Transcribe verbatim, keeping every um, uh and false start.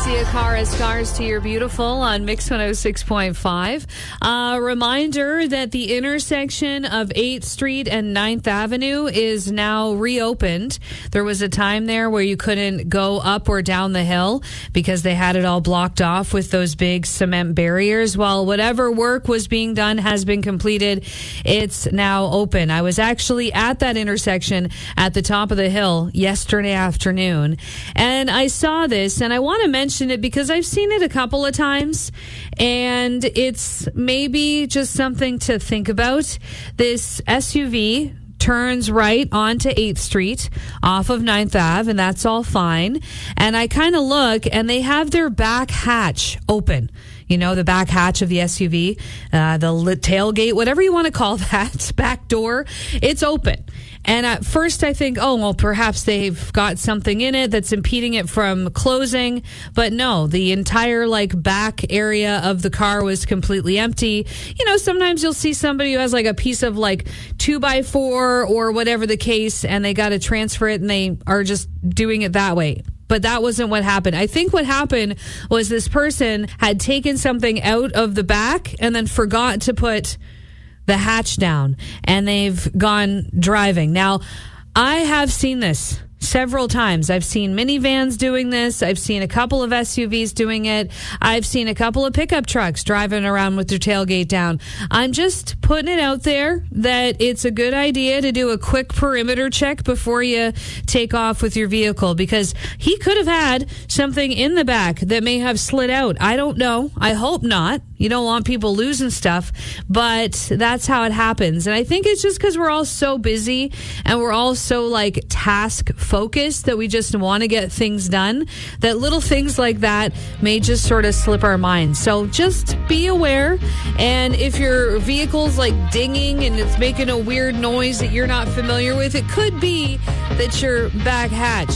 Sia Cara Stars to Your Beautiful on Mix one oh six point five. A reminder that the intersection of eighth Street and ninth Avenue is now reopened. There was a time there where you couldn't go up or down the hill because they had it all blocked off with those big cement barriers. Well, whatever work was being done has been completed. It's now open. I was actually at that intersection at the top of the hill yesterday afternoon, and I saw this, and I want to mention it because I've seen it a couple of times, and it's maybe just something to think about. This S U V turns right onto eighth Street off of ninth Avenue, and that's all fine. And I kind of look, and they have their back hatch open. You know, the back hatch of the S U V, uh, the lit tailgate, whatever you want to call that, back door, it's open. And at first I think, oh, well, perhaps they've got something in it that's impeding it from closing. But no, the entire like back area of the car was completely empty. You know, sometimes you'll see somebody who has like a piece of like two by four or whatever the case, and they got to transfer it and they are just doing it that way. But that wasn't what happened. I think what happened was this person had taken something out of the back and then forgot to put the hatch down, and they've gone driving. Now, I have seen this several times. I've seen minivans doing this. I've seen a couple of S U Vs doing it. I've seen a couple of pickup trucks driving around with their tailgate down. I'm just putting it out there that it's a good idea to do a quick perimeter check before you take off with your vehicle, because he could have had something in the back that may have slid out. I don't know. I hope not. You don't want people losing stuff, but that's how it happens. And I think it's just because we're all so busy and we're all so like task focused that we just want to get things done, that little things like that may just sort of slip our minds. So just be aware. And if your vehicle's like dinging and it's making a weird noise that you're not familiar with, it could be that your back hatch